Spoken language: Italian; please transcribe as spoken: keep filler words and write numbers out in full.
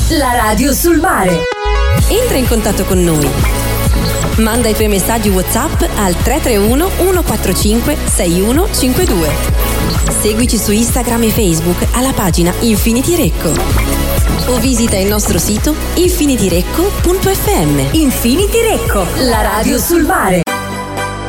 la radio sul mare. Entra in contatto con noi. Manda i tuoi messaggi WhatsApp al tre tre uno uno quattro cinque sei uno cinque due. Seguici su Instagram e Facebook alla pagina Infinity Recco. O visita il nostro sito infinityrecco punto effe emme. Infinity Recco, la radio sul mare.